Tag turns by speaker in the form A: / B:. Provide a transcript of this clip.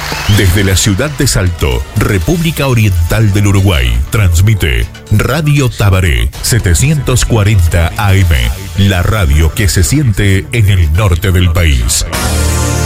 A: Desde la ciudad de Salto, República Oriental del Uruguay, transmite Radio Tabaré 740 AM, la radio que se siente en el norte del país.